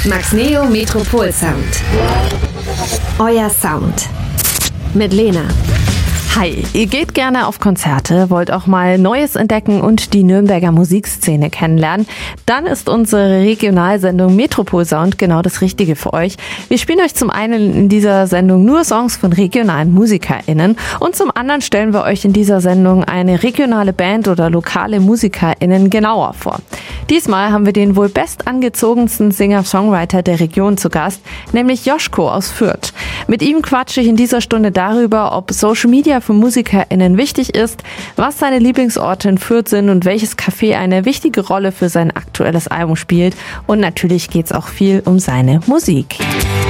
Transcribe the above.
Max Neo Metropol Sound. Euer Sound. Mit Lena. Hi, ihr geht gerne auf Konzerte, wollt auch mal Neues entdecken und die Nürnberger Musikszene kennenlernen? Dann ist unsere Regionalsendung Metropol Sound genau das Richtige für euch. Wir spielen euch zum einen in dieser Sendung nur Songs von regionalen MusikerInnen und zum anderen stellen wir euch in dieser Sendung eine regionale Band oder lokale MusikerInnen genauer vor. Diesmal haben wir den wohl bestangezogensten Singer-Songwriter der Region zu Gast, nämlich Joschko aus Fürth. Mit ihm quatsche ich in dieser Stunde darüber, ob Social Media für MusikerInnen wichtig ist, was seine Lieblingsorte in Fürth sind und welches Café eine wichtige Rolle für sein aktuelles Album spielt. Und natürlich geht's auch viel um seine Musik.